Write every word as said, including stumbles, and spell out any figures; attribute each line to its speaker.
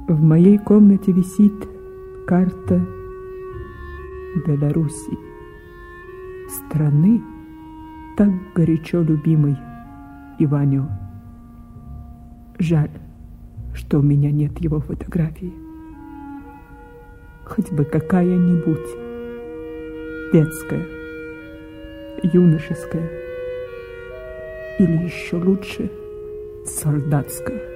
Speaker 1: В моей комнате висит карта Беларуси, страны, так горячо любимой Иваню. Жаль, что у меня нет его фотографии. Хоть бы какая-нибудь детская, юношеская или еще лучше солдатская.